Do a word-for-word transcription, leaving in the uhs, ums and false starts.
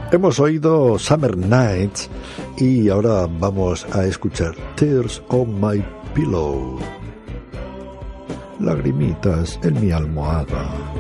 Hemos oído Summer Nights y ahora vamos a escuchar Tears on My Pillow. Lagrimitas en mi almohada.